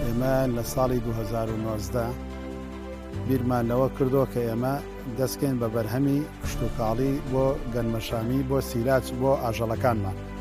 ئێمە لە ساڵی 2019 بیرمان لەوە کردو کە ئێمە دەستکەین بە بەرهەمی کشتوکاڵی بۆ گەنمەشامی بۆ سیلاج بۆ ئاژەڵەکانمان